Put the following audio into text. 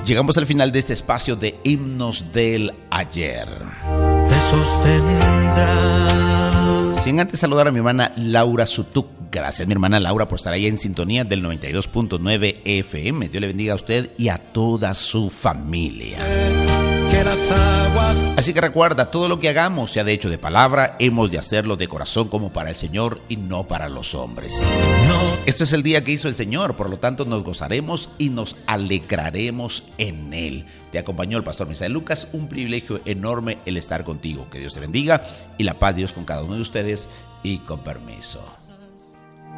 Llegamos al final de este espacio de Himnos del Ayer. Te sostendrá. Sin antes saludar a mi hermana Laura Sutuc. Gracias, mi hermana Laura, por estar ahí en sintonía del 92.9 FM. Dios le bendiga a usted y a toda su familia. Así que recuerda, todo lo que hagamos, sea de hecho de palabra, hemos de hacerlo de corazón como para el Señor y no para los hombres. Este es el día que hizo el Señor, por lo tanto nos gozaremos y nos alegraremos en Él. Te acompañó el pastor Misael Lucas, un privilegio enorme el estar contigo. Que Dios te bendiga y la paz de Dios con cada uno de ustedes y con permiso.